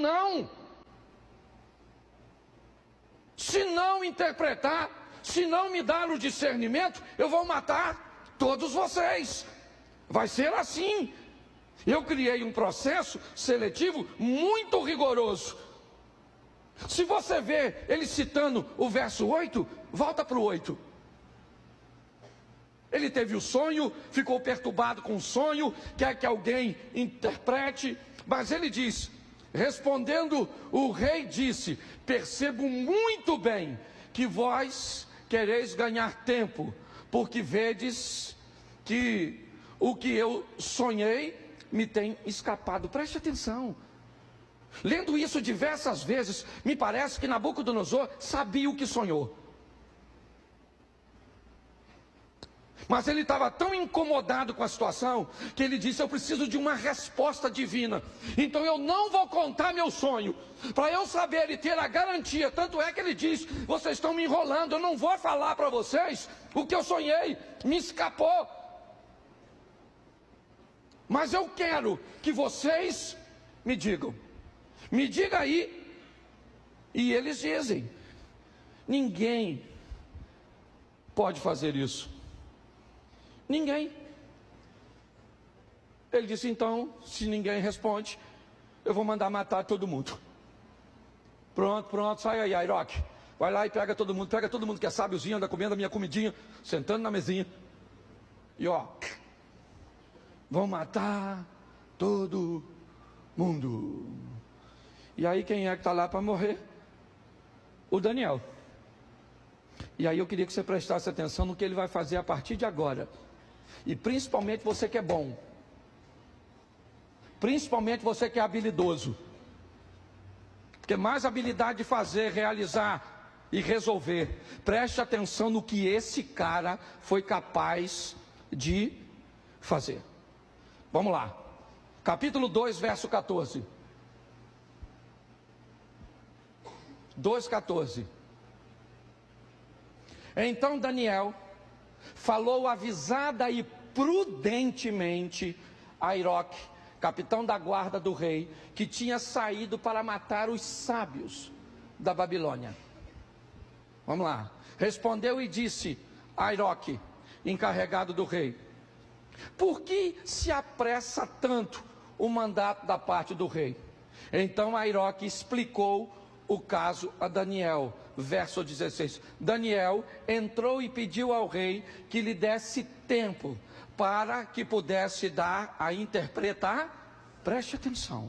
não. Se não interpretar, se não me dar o discernimento, eu vou matar todos vocês. Vai ser assim. Eu criei um processo seletivo muito rigoroso. Se você vê ele citando o verso 8, volta para o 8. Ele teve o sonho, ficou perturbado com o sonho, quer que alguém interprete, mas ele diz, respondendo, o rei disse, percebo muito bem que vós quereis ganhar tempo, porque vedes que o que eu sonhei me tem escapado. Preste atenção. Lendo isso diversas vezes, me parece que Nabucodonosor sabia o que sonhou. Mas ele estava tão incomodado com a situação, que ele disse, eu preciso de uma resposta divina. Então eu não vou contar meu sonho, para eu saber e ter a garantia. Tanto é que ele diz, vocês estão me enrolando, eu não vou falar para vocês o que eu sonhei, me escapou. Mas eu quero que vocês me digam. Me diga aí. E eles dizem, ninguém pode fazer isso. Ninguém. Ele disse, então, se ninguém responde, eu vou mandar matar todo mundo. Pronto, sai aí, Airoque. Vai lá e pega todo mundo que é sábiozinho, anda comendo a minha comidinha, sentando na mesinha. E ó, vão matar todo mundo. E aí quem é que está lá para morrer? O Daniel. E aí eu queria que você prestasse atenção no que ele vai fazer a partir de agora. E principalmente você que é bom. Principalmente você que é habilidoso. Porque mais habilidade de fazer, realizar e resolver. Preste atenção no que esse cara foi capaz de fazer. Vamos lá. Capítulo 2, verso 14. 2,14. Então Daniel falou avisada e prudentemente a Airoque, capitão da guarda do rei, que tinha saído para matar os sábios da Babilônia. Vamos lá. Respondeu e disse a Airoque, encarregado do rei, por que se apressa tanto o mandato da parte do rei? Então Airoque explicou o caso a Daniel, verso 16. Daniel entrou e pediu ao rei que lhe desse tempo para que pudesse dar a interpretar. Preste atenção.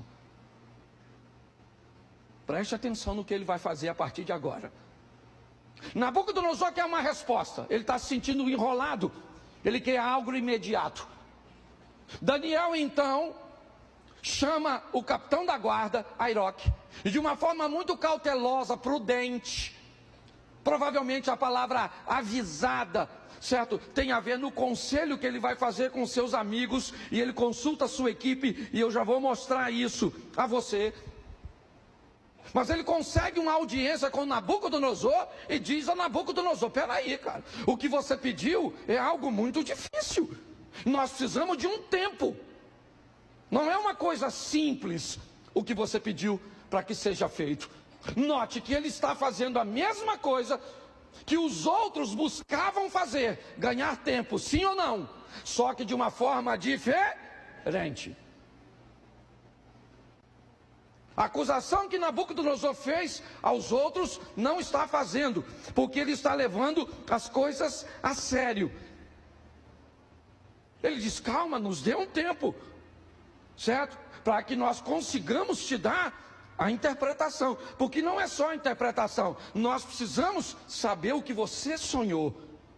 Preste atenção no que ele vai fazer a partir de agora. Nabucodonosor quer uma resposta. Ele está se sentindo enrolado. Ele quer algo imediato. Daniel então chama o capitão da guarda, Airoque, e de uma forma muito cautelosa, prudente, provavelmente a palavra avisada, certo? Tem a ver no conselho que ele vai fazer com seus amigos, e ele consulta a sua equipe, e eu já vou mostrar isso a você. Mas ele consegue uma audiência com Nabucodonosor e diz a Nabucodonosor, peraí cara, o que você pediu é algo muito difícil, nós precisamos de um tempo. Não é uma coisa simples o que você pediu para que seja feito. Note que ele está fazendo a mesma coisa que os outros buscavam fazer, ganhar tempo, sim ou não, só que de uma forma diferente. A acusação que Nabucodonosor fez aos outros não está fazendo, porque ele está levando as coisas a sério. Ele diz, calma, nos dê um tempo, certo? Para que nós consigamos te dar a interpretação, porque não é só a interpretação, nós precisamos saber o que você sonhou.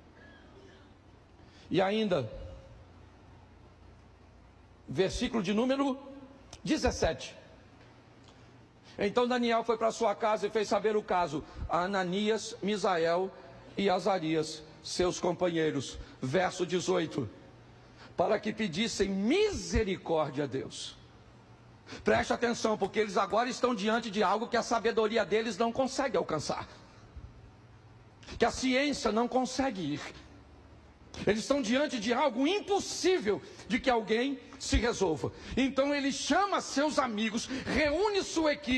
E ainda, versículo de número 17. Então Daniel foi para sua casa e fez saber o caso a Ananias, Misael e Azarias, seus companheiros. Verso 18. Para que pedissem misericórdia a Deus. Preste atenção, porque eles agora estão diante de algo que a sabedoria deles não consegue alcançar, que a ciência não consegue ir. Eles estão diante de algo impossível de que alguém se resolva. Então ele chama seus amigos, reúne sua equipe.